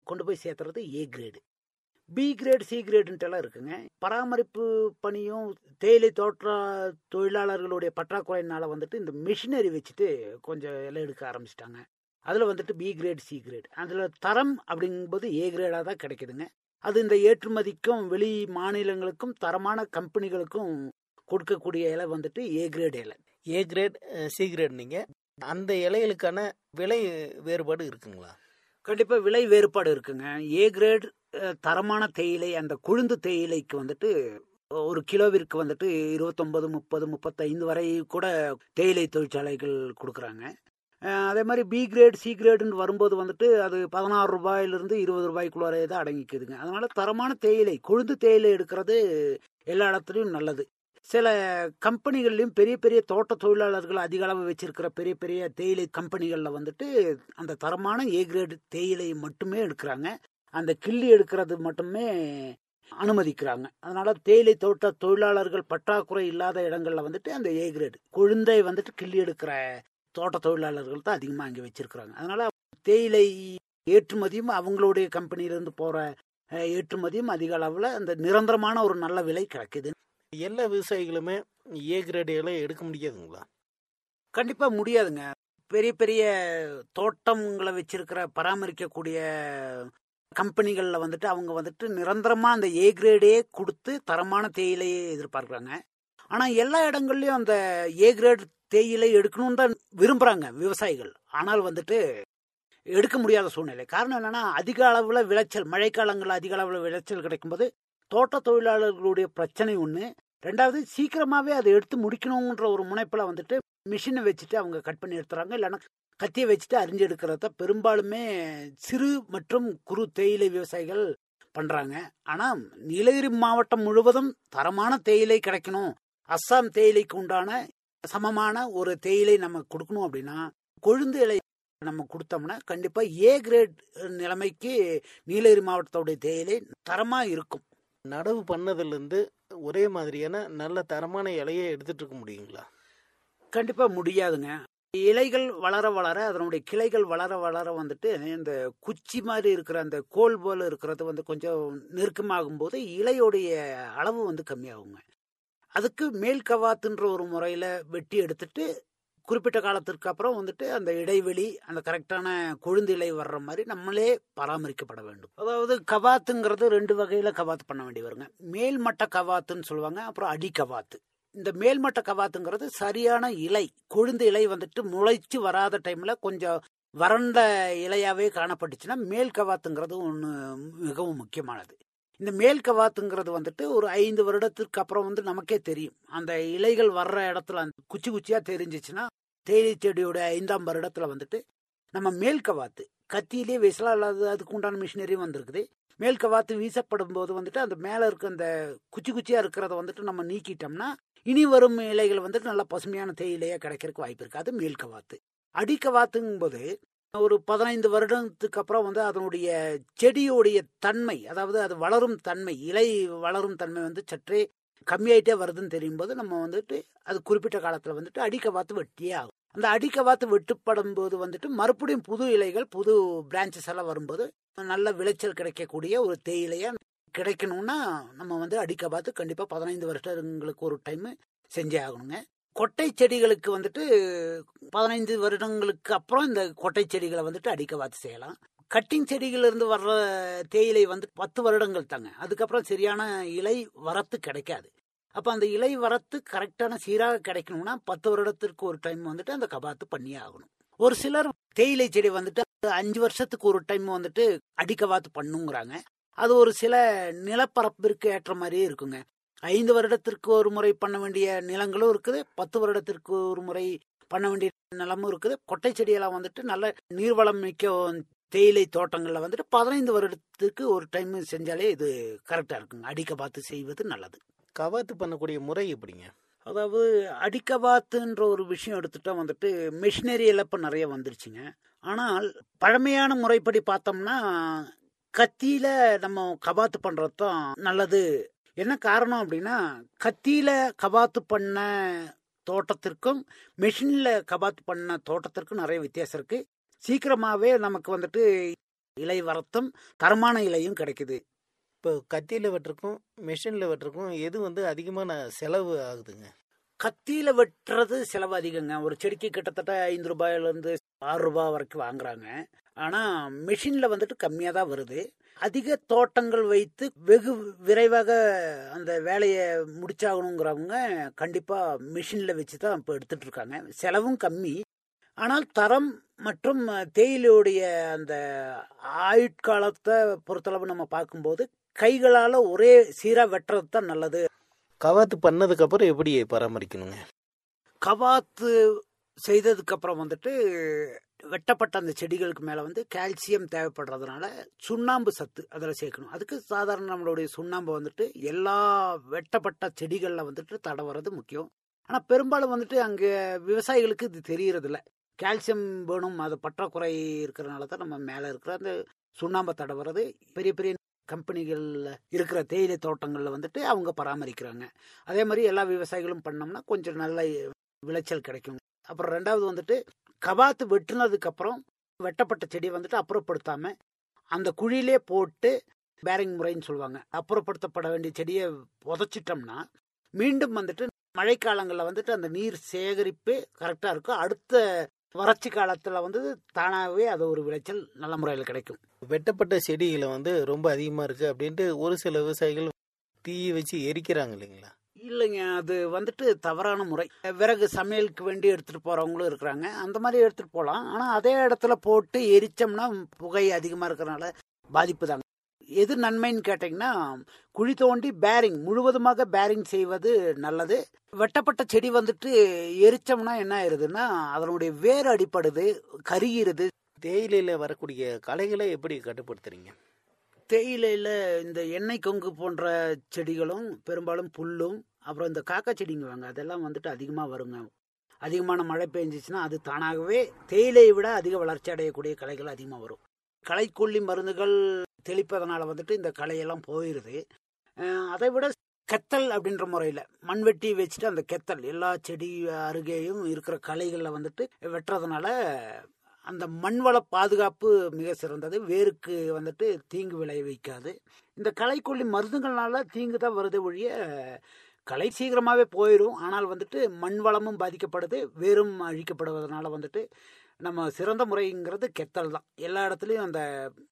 கொண்டு போய் சேர்த்துறது A grade. B great, C கிரேடுன்ட்டுலாம் இருக்குங்க. பராமரிப்பு பணியும் தேயிலை தோட்ட தொழிலாளர்களுடைய பற்றாக்குறையினால வந்துட்டு இந்த மிஷினரி வச்சுட்டு கொஞ்சம் இலை எடுக்க ஆரம்பிச்சிட்டாங்க. அதில் வந்துட்டு பி கிரேட், சி கிரேட். அதில் தரம் அப்படிங்கும்போது ஏ கிரேடாக தான் கிடைக்குதுங்க. அது இந்த ஏற்றுமதிக்கும் வெளி மாநிலங்களுக்கும் தரமான கம்பெனிகளுக்கும் கொடுக்கக்கூடிய இலை வந்துட்டு ஏ கிரேட் இலை. ஏ கிரேட், சி கிரேட். நீங்கள் அந்த இலைகளுக்கான விலை வேறுபாடு இருக்குங்களா? கண்டிப்பாக விலை வேறுபாடு இருக்குங்க. ஏ கிரேட் தரமான தேயிலை, அந்த கொழுந்து தேயிலைக்கு வந்துட்டு ஒரு கிலோவிற்கு வந்துட்டு 29, 30, 35 வரை கூட தேயிலை தொழிற்சாலைகள் கொடுக்குறாங்க. அதே மாதிரி பி கிரேட், சி கிரேடுன்னு வரும்போது வந்துட்டு அது 16 ரூபாயிலிருந்து 20 ரூபாய்க்குள்ளே தான் அடங்கிக்குதுங்க. அதனால தரமான தேயிலை, கொழுந்து தேயிலை எடுக்கிறது எல்லா இடத்துலையும் நல்லது. சில கம்பெனிகள்லையும் பெரிய பெரிய தோட்ட தொழிலாளர்கள் அதிக அளவு வச்சிருக்கிற பெரிய பெரிய தேயிலை கம்பெனிகளில் வந்துட்டு அந்த தரமான ஏ கிரேடு தேயிலை மட்டுமே எடுக்கிறாங்க. அந்த கிள்ளி எடுக்கிறது மட்டுமே அனுமதிக்கிறாங்க. அதனால தேயிலை தோட்ட தொழிலாளர்கள் பற்றாக்குறை இல்லாத இடங்கள்ல வந்துட்டு அந்த ஏ கிரேடு கொழுந்தை வந்துட்டு கிள்ளி எடுக்கிற தோட்ட தொழிலாளர்கள் தான் அதிகமாக அங்கே வச்சிருக்கிறாங்க. அதனால தேயிலை ஏற்றுமதியும் அவங்களுடைய கம்பெனியிலேருந்து போகிற ஏற்றுமதியும் அதிக அளவில் அந்த நிரந்தரமான ஒரு நல்ல விலை கிடைக்குது. எல்லா விவசாயிகளுமே ஏ கிரேட் இலை எடுக்க முடியாதுங்களா? கண்டிப்பாக முடியாதுங்க. பெரிய பெரிய தோட்டங்களை வச்சிருக்கிற பராமரிக்கக்கூடிய கம்பெனிகளில் வந்துட்டு அவங்க வந்துட்டு நிரந்தரமாக அந்த ஏ கிரேடே கொடுத்து தரமான தேயிலையை எதிர்பார்க்குறாங்க. ஆனால் எல்லா இடங்கள்லையும் அந்த ஏ கிரேட் தேயிலை எடுக்கணும்னு தான் விரும்புகிறாங்க விவசாயிகள். ஆனால் வந்துட்டு எடுக்க முடியாத சூழ்நிலை. காரணம் என்னென்னா, அதிக அளவில் விளைச்சல், மழைக்காலங்களில் அதிக அளவில் விளைச்சல் கிடைக்கும்போது தோட்ட தொழிலாளர்களுடைய பிரச்சனை ஒன்று. ரெண்டாவது, சீக்கிரமாகவே அதை எடுத்து முடிக்கணுன்ற ஒரு முனைப்பில் வந்துட்டு மிஷினை வச்சுட்டு அவங்க கட் பண்ணி எடுத்துறாங்க. இல்லைன்னா கத்தியை வச்சுட்டு அரிஞ்சு எடுக்கிறத பெரும்பாலுமே சிறு மற்றும் குறு தேயிலை விவசாயிகள் பண்ணுறாங்க. ஆனால் நீலகிரி மாவட்டம் முழுவதும் தரமான தேயிலை கிடைக்கணும், அஸ்ஸாம் தேயிலைக்கு உண்டான சமமான ஒரு தேயிலை நம்ம கொடுக்கணும் அப்படின்னா கொழுந்து இலை நம்ம கொடுத்தோம்னா கண்டிப்பாக ஏ கிரேட் நிலைமைக்கு நீலகிரி மாவட்டத்தோடைய தேயிலை தரமாக இருக்கும். நடவு பண்ணதுலேருந்து ஒரே மாதிரியான நல்ல தரமான இலையை எடுத்துட்டு இருக்க முடியுங்களா? கண்டிப்பாக முடியாதுங்க. இலைகள் வளர வளர, அதனுடைய கிளைகள் வளர வளர வந்துட்டு இந்த குச்சி மாதிரி இருக்கிற அந்த கோல் போல் இருக்கிறது வந்து கொஞ்சம் நெருக்கமாகும் போது இலையோடைய அளவு வந்து கம்மியாகுங்க. அதுக்கு மேல் கவாத்துன்ற ஒரு முறையில் வெட்டி எடுத்துட்டு குறிப்பிட்ட காலத்திற்கு அப்புறம் வந்துட்டு அந்த இடைவெளி, அந்த கரெக்டான கொழுந்து இலை வர்ற மாதிரி நம்மளே பராமரிக்கப்பட வேண்டும். அதாவது கவாத்துங்கிறது 2 வகையில் கவாத்து பண்ண வேண்டி வருங்க. மேல்மட்ட கவாத்துன்னு சொல்லுவாங்க, அப்புறம் அடி கவாத்து. இந்த மேல்மட்ட கவாத்துங்கிறது சரியான இலை, கொழுந்து இலை வந்துட்டு முளைச்சு வராத டைமில் கொஞ்சம் வறண்ட இலையாகவே காணப்பட்டுச்சுன்னா மேல் கவாத்துங்கிறது ஒன்று மிகவும் முக்கியமானது. இந்த மேல் கவாத்துங்கிறது வந்துட்டு ஒரு 5 வருடத்திற்கு அப்புறம் வந்து நமக்கே தெரியும். அந்த இலைகள் வர்ற இடத்துல அந்த குச்சி குச்சியாக தெரிஞ்சிச்சுன்னா தேயிலை செடியோட 5ஆம் வருடத்தில் வந்துட்டு நம்ம மேல் கவாத்து கத்தியிலே வீசலாம், அல்லது அதுக்கு உண்டான மிஷினரியும் வந்திருக்குது. மேல் கவாத்து வீசப்படும் போது வந்துட்டு அந்த மேலே இருக்க அந்த குச்சி குச்சியாக இருக்கிறத வந்துட்டு நம்ம நீக்கிட்டோம்னா இனி வரும் இலைகள் வந்துட்டு நல்லா பசுமையான தேயிலையாக கிடைக்கிறதுக்கு வாய்ப்பு இருக்குது. அது மேல் கவாத்து. அடிக்கவாத்துங்கும்போது ஒரு 15 வருடத்துக்கு அப்புறம் வந்து அதனுடைய செடியோடைய தன்மை, அதாவது அது வளரும் தன்மை, இலை வளரும் தன்மை வந்து சற்றே கம்மியாயிட்டே வருதுன்னு தெரியும் போது நம்ம வந்துட்டு அது குறிப்பிட்ட காலத்தில் வந்துட்டு அடிக்கவாத்து வெட்டியே ஆகும். அந்த அடிக்கவாத்து வெட்டுப்படும் போது வந்துட்டு மறுபடியும் புது இலைகள், புது பிரான்ச்சஸ் எல்லாம் வரும்போது நல்ல விளைச்சல் கிடைக்கக்கூடிய ஒரு தேயிலையா கிடைக்கணும்னா நம்ம வந்து அடிக்கவாத்து கண்டிப்பாக 15 வருடங்களுக்கு ஒரு டைம் செஞ்சே ஆகணுங்க. கொட்டை செடிகளுக்கு வந்துட்டு 15 வருடங்களுக்கு அப்புறம் இந்த கொட்டை செடிகளை வந்துட்டு அடிக்கவாத்து செய்யலாம். கட்டிங் செடிகளிலிருந்து வர்ற தேயிலை வந்து 10 வருடங்கள் தாங்க. அதுக்கப்புறம் சரியான இலை வரத்து கிடைக்காது. அப்போ அந்த இலை வரத்து கரெக்டான சீராக கிடைக்கணும்னா 10 வருடத்திற்கு ஒரு டைம் வந்துட்டு அந்த கவாத்து பண்ணியே ஆகணும். ஒரு சிலர் தேயிலை செடி வந்துட்டு 5 வருஷத்துக்கு ஒரு டைம் வந்துட்டு அடிக்கவாத்து பண்ணுங்கிறாங்க. அது ஒரு சில நிலப்பரப்பிற்கு ஏற்ற மாதிரியே இருக்குங்க. 5 வருடத்திற்கு ஒரு முறை பண்ண வேண்டிய நிலங்களும் இருக்குது, 10 வருடத்திற்கு ஒரு முறை பண்ண வேண்டிய நிலமும் இருக்குது. கொட்டை செடியெல்லாம் வந்துட்டு நல்ல நீர்வளம் மிக்க தேயிலை தோட்டங்களில் வந்துட்டு 15 வருடத்துக்கு ஒரு டைம் செஞ்சாலே இது கரெக்டாக இருக்குங்க. அடிக்கவாத்து செய்வது நல்லது. கவாத்து பண்ணக்கூடிய முறை எப்படிங்க? அதாவது அடிக்கவாத்துன்ற ஒரு விஷயம் எடுத்துட்டா வந்துட்டு மிஷினரி இழப்பு நிறைய வந்துருச்சுங்க. ஆனால் பழமையான முறைப்படி பார்த்தோம்னா கத்தியில் நம்ம கவாத்து பண்ணுறது தான் நல்லது. என்ன காரணம் அப்படின்னா, கத்தியில் கவாத்து பண்ண தோட்டத்திற்கும் மெஷினில் கவாத்து பண்ண தோட்டத்திற்கும் நிறைய வித்தியாசம் இருக்குது. சீக்கிரமாகவே நமக்கு வந்துட்டு இலை வரத்தும் தரமான இலையும் கிடைக்குது. இப்போ கத்தியில் வெட்டுறக்கும் மெஷினில் வெட்டுறக்கும் எது வந்து அதிகமான செலவு ஆகுதுங்க? கத்தியில வெட்டுறது செலவு அதிகங்க. ஒரு செடிக்கு கிட்டத்தட்ட 5 ரூபாயிலிருந்து 6 ரூபாய் வரைக்கும் வாங்குறாங்க. ஆனா மெஷின்ல வந்துட்டு கம்மியா தான் வருது. அதிக தோட்டங்கள் வைத்து வெகு விரைவாக அந்த வேலையை முடிச்சாகணுங்கிறவங்க கண்டிப்பா மிஷின்ல வச்சு தான் இப்போ எடுத்துட்டு இருக்காங்க. செலவும் கம்மி. ஆனால் தரம் மற்றும் தேயிலையுடைய அந்த ஆயுட்காலத்தை பொறுத்தளவு நம்ம பார்க்கும்போது கைகளால ஒரே சீரா வெட்டுறது தான் நல்லது. கவாத்து பண்ணதுக்கு அப்புறம் எப்படி பராமரிக்கணுங்க? கவாத்து செய்ததுக்கு அப்புறம் வந்துட்டு வெட்டப்பட்ட அந்த செடிகளுக்கு மேல வந்து கால்சியம் தேவைப்படுறதுனால சுண்ணாம்பு சத்து அதில் சேர்க்கணும். அதுக்கு சாதாரண நம்மளுடைய சுண்ணாம்பு வந்துட்டு எல்லா வெட்டப்பட்ட செடிகள்ல வந்துட்டு தடவுறது முக்கியம். ஆனா பெரும்பாலும் வந்துட்டு அங்க விவசாயிகளுக்கு இது தெரியறது இல்லை. கால்சியம் வேணும், அது பற்றாக்குறை இருக்கிறதுனால தான் நம்ம மேல இருக்கிற அந்த சுண்ணாம்பை தடவுறது. பெரிய பெரிய கம்பெனிகள்ல இருக்கிற தேயிலை தோட்டங்கள்ல வந்துட்டு அவங்க பராமரிக்கிறாங்க. அதே மாதிரி எல்லா விவசாயிகளும் பண்ணோம்னா கொஞ்சம் நல்ல விளைச்சல் கிடைக்கும். அப்புறம் ரெண்டாவது வந்துட்டு கவாத்து வெட்டினதுக்கு அப்புறம் வெட்டப்பட்ட செடியை வந்துட்டு அப்புறப்படுத்தாம அந்த குழியிலே போட்டு பேரிங் முறைன்னு சொல்லுவாங்க, அப்புறப்படுத்தப்பட வேண்டிய செடியை புதைச்சிட்டோம்னா மீண்டும் வந்துட்டு மழைக்காலங்களில் வந்துட்டு அந்த நீர் சேகரிப்பு கரெக்டாக இருக்கும். அடுத்த வறட்சி காலத்தில் வந்து தானாகவே அது ஒரு விளைச்சல் நல்ல முறையில் கிடைக்கும். வெட்டப்பட்ட செடிகளை வந்து ரொம்ப அதிகமாக இருக்குது அப்படின்ட்டு ஒரு சில விவசாயிகள் தீயை வச்சு எரிக்கிறாங்க இல்லைங்களா? இல்லைங்க, அது வந்துட்டு தவறான முறை. விறகு சமையலுக்கு வேண்டி எடுத்துகிட்டு போகிறவங்களும் இருக்கிறாங்க. அந்த மாதிரி எடுத்துகிட்டு போகலாம். ஆனால் அதே இடத்துல போட்டு எரிச்சோம்னா புகை அதிகமாக இருக்கிறனால பாதிப்பு தாங்க. எது நன்மைன்னு கேட்டிங்கன்னா குழி தோண்டி பேரிங் முழுவதுமாக பேரிங் செய்வது நல்லது. வெட்டப்பட்ட செடி வந்துட்டு எரிச்சோம்னா என்ன ஆயிடுதுன்னா அதனுடைய வேர் அடிப்படுது, கருகிருது. தேயிலையில் வரக்கூடிய களைகளை எப்படி கட்டுப்படுத்துறீங்க? தேயிலையில் இந்த எண்ணெய் கொங்கு போன்ற செடிகளும் பெரும்பாலும் புல்லும் அப்புறம் இந்த காக்கா செடிங்க வாங்க அதெல்லாம் வந்துட்டு அதிகமாக வருங்க. அதிகமான மழை பெஞ்சிச்சுன்னா அது தானாகவே தேயிலையை விட அதிக வளர்ச்சி அடையக்கூடிய களைகள் அதிகமாக வரும். களைக்கொல்லி மருந்துகள் தெளிப்பதனால வந்துட்டு இந்த களையெல்லாம் போயிடுது. அதை விட கெத்தல் அப்படின்ற முறையில் மண்வெட்டி வச்சுட்டு அந்த கெத்தல் எல்லா செடி அருகேயும் இருக்கிற களைகளில் வந்துட்டு வெட்டுறதுனால அந்த மண்வள பாதுகாப்பு மிக சிறந்தது. வேருக்கு வந்துட்டு தீங்கு விளைவிக்காது. இந்த களைக்கொல்லி மருந்துகள்னால தீங்கு தான் வருது ஒழிய களை சீக்கிரமாகவே போயிடும். ஆனால் வந்துட்டு மண் வளமும் பாதிக்கப்படுது, வேரும் அழிக்கப்படுவதனால வந்துட்டு நம்ம சிறந்த முறைங்கிறது கெத்தல் தான். எல்லா இடத்துலையும் அந்த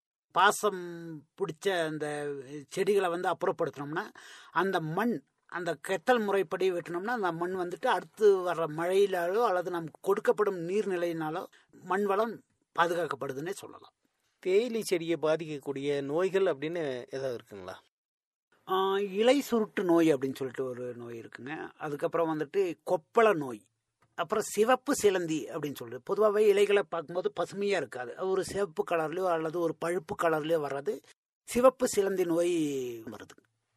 பாசம் பிடிச்ச அந்த செடிகளை வந்து அப்புறப்படுத்தினோம்னா அந்த மண் அந்த கெத்தல் முறைப்படி வெட்டினோம்னா அந்த மண் வந்துட்டு அடுத்து வர்ற மழையினாலோ அல்லது நமக்கு கொடுக்கப்படும் நீர்நிலையினாலோ மண் வளம் பாதுகாக்கப்படுதுன்னே சொல்லலாம். தேயிலை செடியை பாதிக்கக்கூடிய நோய்கள் அப்படின்னு ஏதாவது இருக்குங்களா? இலை சுருட்டு நோய் அப்படின்னு சொல்லிட்டு ஒரு நோய் இருக்குங்க. அதுக்கப்புறம் வந்துட்டு கொப்பள நோய், அப்புறம் சிவப்பு சிலந்தி அப்படின்னு சொல்லிட்டு பொதுவாகவே இலைகளை பார்க்கும்போது பசுமையாக இருக்காது, ஒரு சிவப்பு கலர்லையோ அல்லது ஒரு பழுப்பு கலர்லையோ வர்றது சிவப்பு சிலந்தி நோய் வருது.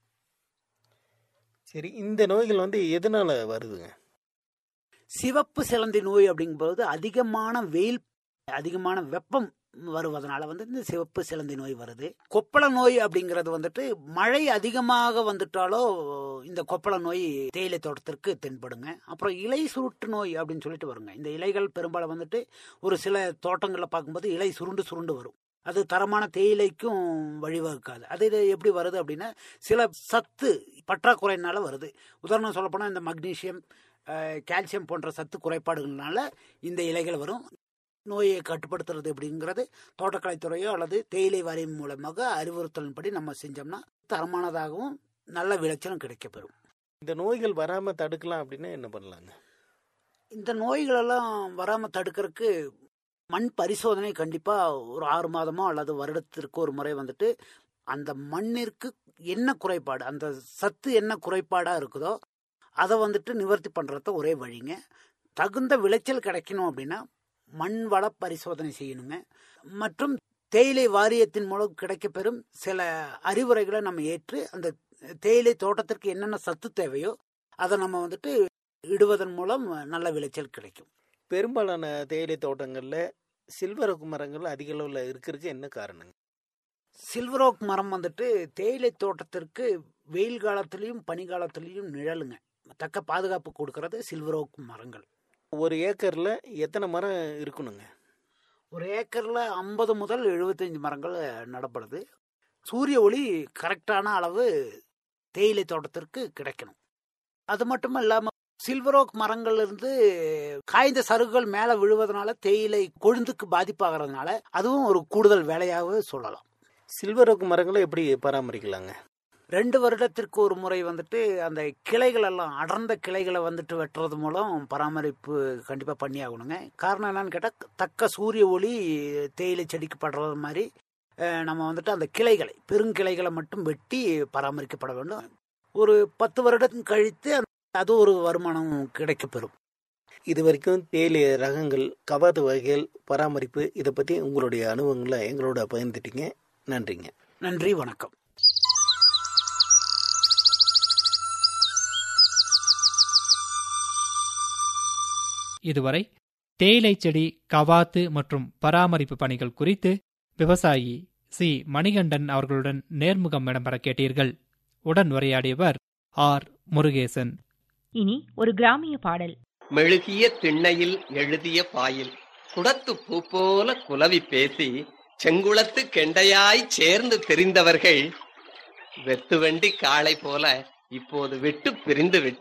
சரி, இந்த நோய்கள் வந்து எதனால வருதுங்க? சிவப்பு சிலந்தி நோய் அப்படிங்கும்போது அதிகமான வெயில், அதிகமான வெப்பம் வருவதனால வந்து இந்த சிவப்பு சிலந்தி நோய் வருது. கொப்பள நோய் அப்படிங்கிறது வந்துட்டு மழை அதிகமாக வந்துட்டாலோ இந்த கொப்பள நோய் தேயிலை தோட்டத்திற்கு தென்படுங்க. அப்புறம் இலை சுருட்டு நோய் அப்படின்னு சொல்லிட்டு வருங்க. இந்த இலைகள் பெரும்பாலும் வந்துட்டு ஒரு சில தோட்டங்களில் பார்க்கும்போது இலை சுருண்டு சுருண்டு வரும். அது தரமான தேயிலைக்கும் வழிவகுக்காது. அது எப்படி வருது அப்படின்னா சில சத்து பற்றாக்குறையினால வருது. உதாரணம் சொல்லப்போனால் இந்த மக்னீசியம், கால்சியம் போன்ற சத்து குறைபாடுகள்னால இந்த இலைகள் வரும். நோயை கட்டுப்படுத்துறது அப்படிங்கிறது தோட்டக்கலைத்துறையோ அல்லது தேயிலை வாரியம் மூலமாக அறிவுறுத்தலின்படி நம்ம செஞ்சோம்னா தரமானதாகவும் நல்ல விளைச்சலும் கிடைக்கப்பெறும். இந்த நோய்கள் வராமல் தடுக்கலாம் அப்படின்னா என்ன பண்ணலாங்க? இந்த நோய்களெல்லாம் வராமல் தடுக்கிறதுக்கு மண் பரிசோதனை கண்டிப்பாக ஒரு 6 மாதமோ அல்லது வருடத்திற்கு ஒரு முறை வந்துட்டு அந்த மண்ணிற்கு என்ன குறைபாடு, அந்த சத்து என்ன குறைபாடாக இருக்குதோ அதை வந்துட்டு நிவர்த்தி பண்ணுறது ஒரே வழிங்க. தகுந்த விளைச்சல் கிடைக்கணும் அப்படின்னா மண் வள பரிசோதனை செய்யணுங்க. மற்றும் தேயிலை வாரியத்தின் மூலம் கிடைக்கப்பெறும் சில அறிவுரைகளை நம்ம ஏற்று அந்த தேயிலை தோட்டத்திற்கு என்னென்ன சத்து தேவையோ அதை நம்ம வந்துட்டு இடுவதன் மூலம் நல்ல விளைச்சல் கிடைக்கும். பெரும்பாலான தேயிலை தோட்டங்களில் சில்வர் ஓக் மரங்கள் அதிக அளவில் இருக்கிறதுக்கு என்ன காரணங்க? சில்வர் ஓக் மரம் வந்துட்டு தேயிலை தோட்டத்திற்கு வெயில் காலத்திலையும் பனி காலத்திலையும் நிழலுங்க, தக்க பாதுகாப்பு கொடுக்கறது சில்வர் ஓக் மரங்கள். ஒரு ஏக்கரில் எத்தனை மரம் இருக்கணுங்க? ஒரு ஏக்கர்ல 50 முதல் 75 மரங்கள் நடப்படுது. சூரிய ஒளி கரெக்டான அளவு தேயிலை தோட்டத்திற்கு கிடைக்கணும். அது மட்டும் இல்லாம சில்வர் ஓக் மரங்கள்ல இருந்து காய்ந்த சருகுகள் மேல விழுவதனால தேயிலை கொழுந்துக்கு பாதிப்பாகிறதுனால அதுவும் ஒரு கூடுதல் வேலையாக சொல்லலாம். சில்வர் ஓக் மரங்களை எப்படி பராமரிக்கலாங்க? 2 வருடத்திற்கு ஒரு முறை வந்துட்டு அந்த கிளைகள் எல்லாம் அடர்ந்த கிளைகளை வந்துட்டு வெட்டுறது மூலம் பராமரிப்பு கண்டிப்பா பண்ணி ஆகணுங்க. காரணம் என்னன்னு கேட்டா, தக்க சூரிய ஒளி தேயிலை செடிக்கு படுறது மாதிரி நம்ம வந்துட்டு அந்த கிளைகளை பெருங்கிளைகளை மட்டும் வெட்டி பராமரிக்கப்பட வேண்டும். ஒரு 10 வருடம் கழித்து அது ஒரு வருமானம் கிடைக்கப்பெறும். இது வரைக்கும் தேயிலை ரகங்கள், கவாத்து வகைகள், பராமரிப்பு இதை பற்றி உங்களுடைய அனுபவங்களை எங்களோட பகிர்ந்துட்டீங்க. நன்றிங்க. நன்றி, வணக்கம். இதுவரை தேயிலை செடி கவாத்து மற்றும் பராமரிப்பு பணிகள் குறித்து விவசாயி சி. மணிகண்டன் அவர்களுடன் நேர்முகம் இடம்பெற கேட்டீர்கள். உடன் உரையாடியவர் ஆர். முருகேசன். இனி ஒரு கிராமிய பாடல். மெழுகிய திண்ணையில் எழுதிய பாயில் குடத்து பூ போல குலவி பேசி செங்குளத்து கெண்டையாய் சேர்ந்து தெரிந்தவர்கள் வெத்துவண்டி காளை போல இப்போது விட்டு பிரிந்து விட்டார்.